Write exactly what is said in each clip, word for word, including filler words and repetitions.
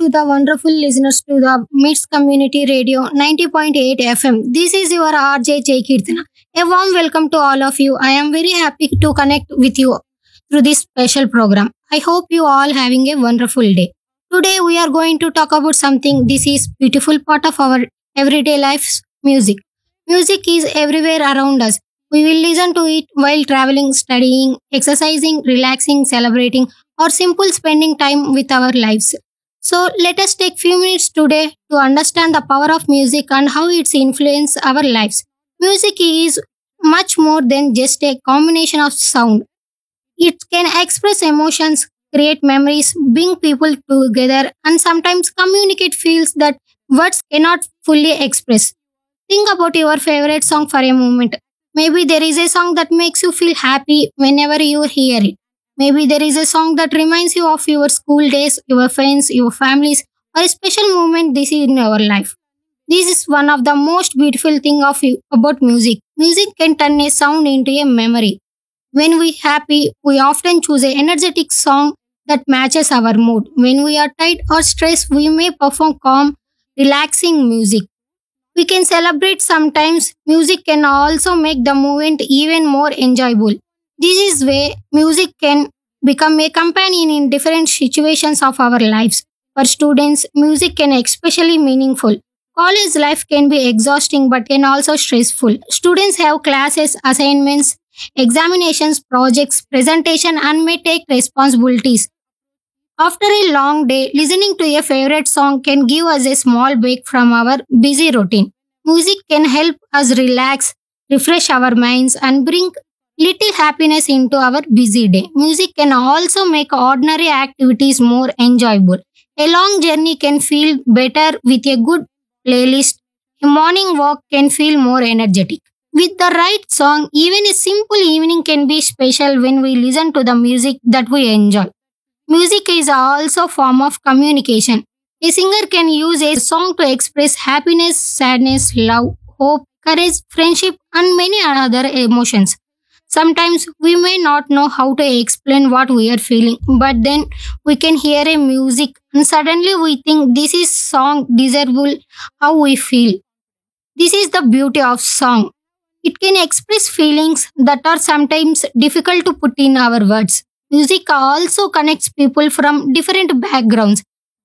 to the wonderful listeners to the Mits Community Radio ninety point eight F M. This is your R J Jay Kirtana. A warm welcome to all of you. I am very happy to connect with you through this special program. I hope you all having a wonderful day. Today we are going to talk about something this is beautiful part of our everyday lives, music. Music is everywhere around us. We will listen to it while traveling, studying, exercising, relaxing, celebrating, or simple spending time with our lives. So let us take few minutes today to understand the power of music and how it's influenced our lives. Music is much more than just a combination of sound. It can express emotions, create memories, bring people together, and sometimes communicate feels that words cannot fully express. Think about your favorite song for a moment. Maybe there is a song that makes you feel happy whenever you hear it. Maybe there is a song that reminds you of your school days, your friends, your families, or a special moment this is in your life. This is one of the most beautiful thing of about music. Music can turn a sound into a memory. When we happy, we often choose an energetic song that matches our mood. When we are tired or stressed, we may perform calm, relaxing music. We can celebrate sometimes. Music can also make the moment even more enjoyable. This is where music can become a companion in different situations of our lives. For students, music can especially meaningful. College life can be exhausting but can also stressful. Students have classes, assignments, examinations, projects, presentation and may take responsibilities. After a long day, listening to a favorite song can give us a small break from our busy routine. Music can help us relax, refresh our minds, and bring little happiness into our busy day. Music can also make ordinary activities more enjoyable. A long journey can feel better with a good playlist. A morning walk can feel more energetic. With the right song, even a simple evening can be special when we listen to the music that we enjoy. Music is also a form of communication. A singer can use a song to express happiness, sadness, love, hope, courage, friendship, and many other emotions. Sometimes we may not know how to explain what we are feeling, but then we can hear a music and suddenly we think this is song desirable how we feel. This is the beauty of song. It can express feelings that are sometimes difficult to put in our words. Music also connects people from different backgrounds.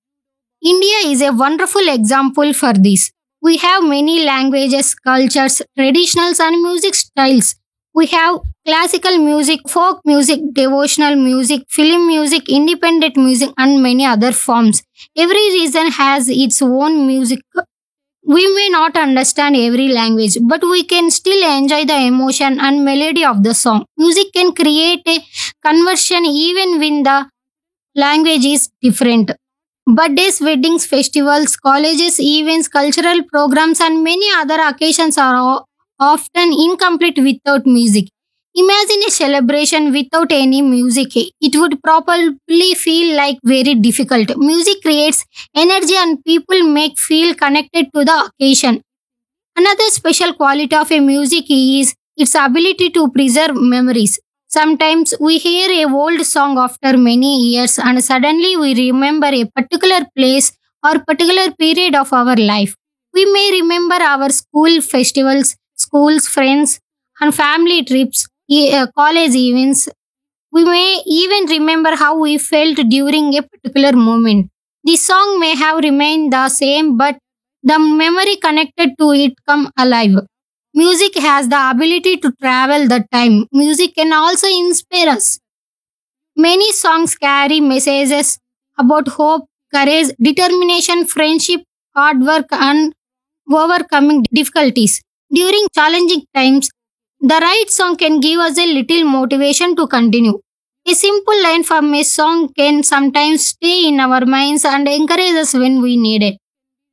India is a wonderful example for this. We have many languages, cultures, traditionals, and music styles. We have classical music, folk music, devotional music, film music, independent music, and many other forms. Every region has its own music. We may not understand every language, but we can still enjoy the emotion and melody of the song. Music can create a conversion even when the language is different. Birthdays, weddings, festivals, colleges, events, cultural programs, and many other occasions are o- often incomplete without music. Imagine a celebration without any music. It would probably feel like very difficult. Music creates energy and people make feel connected to the occasion. Another special quality of a music is its ability to preserve memories. Sometimes we hear a old song after many years and suddenly we remember a particular place or particular period of our life. We may remember our school festivals, schools, friends, and family trips, e- uh, college events. We may even remember how we felt during a particular moment. The song may have remained the same, but the memory connected to it come alive. Music has the ability to travel the time. Music can also inspire us. Many songs carry messages about hope, courage, determination, friendship, hard work, and overcoming difficulties. During challenging times, the right song can give us a little motivation to continue. A simple line from a song can sometimes stay in our minds and encourage us when we need it.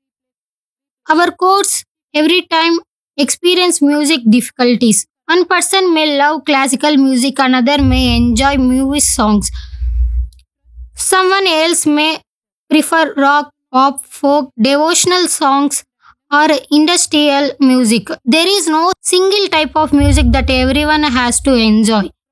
Our course every time experience music difficulties. One person may love classical music, another may enjoy movie songs. Someone else may prefer rock, pop, folk, devotional songs, or industrial music. There is no single type of music that everyone has to enjoy.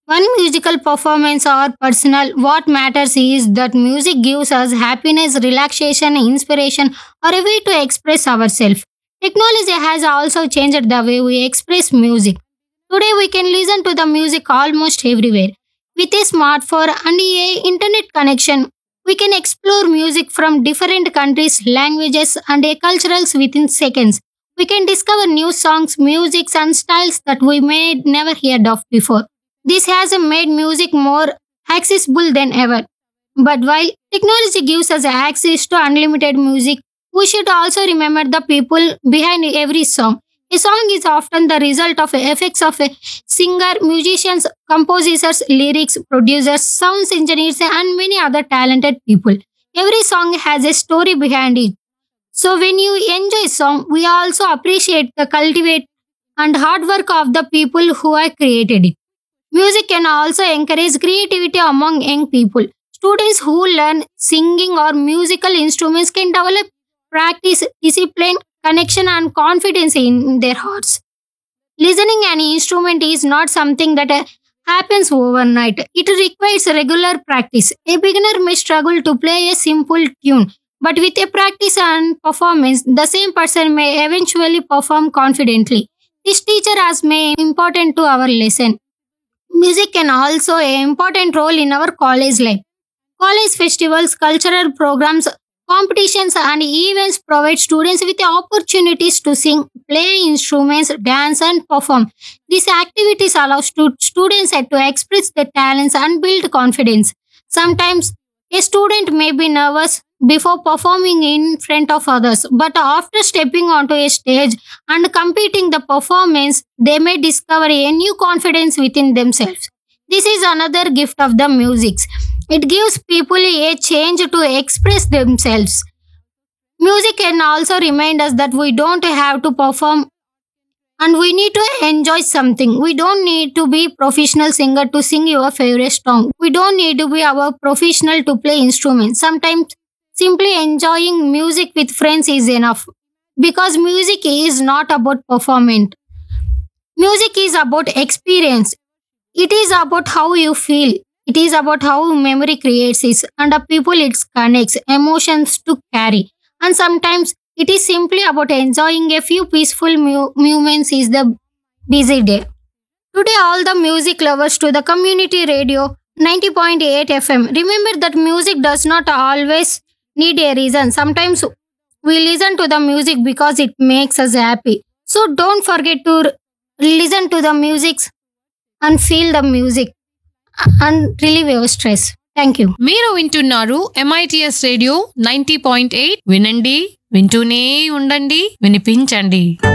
One musical performance or personal, what matters is that music gives us happiness, relaxation, inspiration, or a way to express ourselves. Technology has also changed the way we express music. Today we can listen to the music almost everywhere. With a smartphone and a internet connection, we can explore music from different countries, languages, and a cultures within seconds. We can discover new songs, musics, and styles that we may never heard of before. This has made music more accessible than ever. But while technology gives us access to unlimited music, we should also remember the people behind every song. A song is often the result of effects of a singer, musicians, composers, lyrics, producers, sound engineers, and many other talented people. Every song has a story behind it. So when you enjoy a song, we also appreciate the cultivate and hard work of the people who have created it. Music can also encourage creativity among young people. Students who learn singing or musical instruments can develop practice, discipline, connection, and confidence in their hearts. Listening an instrument is not something that uh, happens overnight. It requires regular practice. A beginner may struggle to play a simple tune, but with a practice and performance, the same person may eventually perform confidently. This teacher has made important to our lesson. Music can also a important role in our college life. College festivals, cultural programs, competitions, and events provide students with opportunities to sing, play instruments, dance, and perform. These activities allow stu- students to express their talents and build confidence. Sometimes a student may be nervous before performing in front of others, but after stepping onto a stage and completing the performance, they may discover a new confidence within themselves. This is another gift of the music. It gives people a change to express themselves. Music can also remind us that we don't have to perform and we need to enjoy something. We don't need to be professional singer to sing your favorite song. We don't need to be our professional to play instruments. Sometimes simply enjoying music with friends is enough because music is not about performance. Music is about experience. It is about how you feel. It is about how memory creates it and the people it connects, emotions to carry. And sometimes it is simply about enjoying a few peaceful mu- moments is the busy day. Today, all the music lovers to the community radio ninety point eight F M. Remember that music does not always need a reason. Sometimes we listen to the music because it makes us happy. So don't forget to r- listen to the music and feel the music and relieve your stress. Thank you. మీరు వింటున్నారు MITS radio ninety point eight. వినండి, వింటూనే ఉండండి, వినిపించండి.